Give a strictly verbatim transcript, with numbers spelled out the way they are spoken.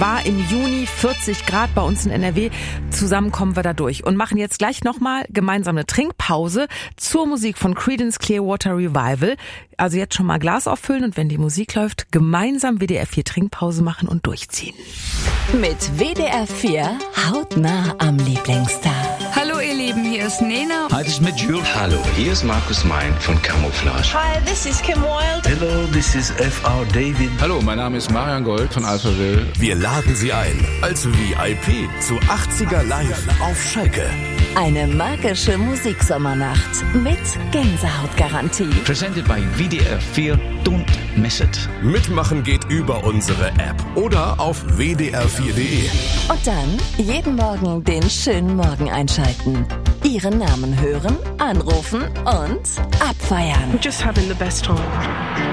war im Juni vierzig Grad bei uns in N R W. Zusammen kommen wir da durch und machen jetzt gleich nochmal gemeinsam eine Trinkpause zur Musik von Creedence Clearwater Revival. Also jetzt schon mal Glas auffüllen und wenn die Musik läuft, gemeinsam W D R vier Trinkpause machen und durchziehen. Mit W D R vier hautnah am Lieblingsstar. Hallo ihr Lieben, hier ist Nena. Hi, this is mit Jules. Hallo, hier ist Markus Mein von Camouflage. Hi, this is Kim Wilde. Hello, this is F R David. Hallo, mein Name ist Marian Gold von Alphaville. Wir laden Sie ein als V I P zu achtziger Live auf Schalke. Eine magische Musiksommernacht mit Gänsehautgarantie. Presented by W D R vier. Don't miss it. Mitmachen geht über unsere App oder auf w d r vier punkt d e. Und dann jeden Morgen den schönen Morgen einschalten. Ihren Namen hören, anrufen und abfeiern. We're just having the best time.